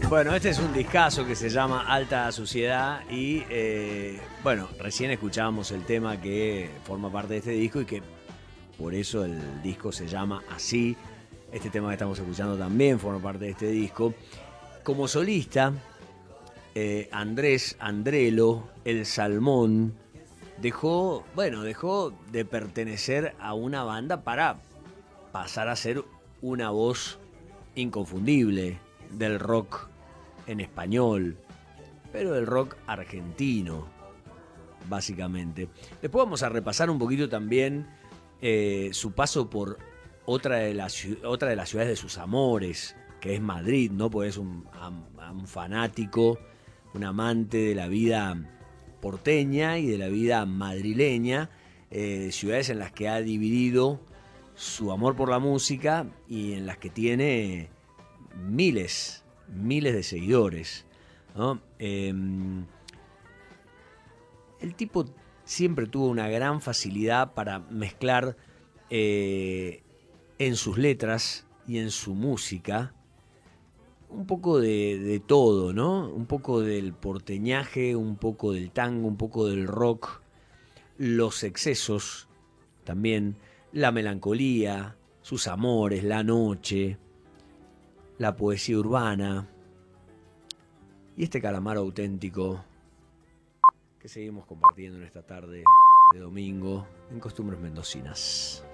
Bueno, este es un discazo que se llama Alta Suciedad y bueno, recién escuchábamos el tema que forma parte de este disco y que por eso el disco se llama así. Este tema que estamos escuchando también forma parte de este disco. Como solista, Andrés Andrelo, el Salmón, dejó de pertenecer a una banda para pasar a ser una voz inconfundible del rock en español, pero del rock argentino, básicamente. Después vamos a repasar un poquito también su paso por otra de las ciudades de sus amores, que es Madrid, ¿no? Porque es un fanático, un amante de la vida porteña y de la vida madrileña, ciudades en las que ha dividido su amor por la música y en las que tiene miles de seguidores, ¿no? El tipo siempre tuvo una gran facilidad para mezclar en sus letras y en su música un poco de todo, ¿no? Un poco del porteñaje, un poco del tango, un poco del rock, los excesos también, la melancolía, sus amores, la noche, la poesía urbana y este calamar auténtico que seguimos compartiendo en esta tarde de domingo en Costumbres Mendocinas.